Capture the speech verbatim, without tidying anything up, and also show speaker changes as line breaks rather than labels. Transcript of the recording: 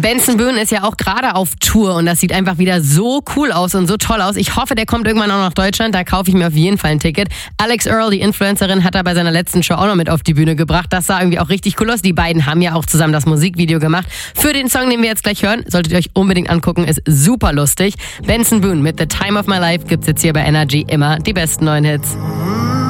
Benson Boone ist ja auch gerade auf Tour und das sieht einfach wieder so cool aus und so toll aus. Ich hoffe, der kommt irgendwann auch nach Deutschland, da kaufe ich mir auf jeden Fall ein Ticket. Alex Earl, die Influencerin, hat er bei seiner letzten Show auch noch mit auf die Bühne gebracht. Das sah irgendwie auch richtig cool aus. Die beiden haben ja auch zusammen das Musikvideo gemacht. Für den Song, den wir jetzt gleich hören, solltet ihr euch unbedingt angucken, ist super lustig. Benson Boone mit The Time of My Life gibt's jetzt hier bei Energy immer die besten neuen Hits.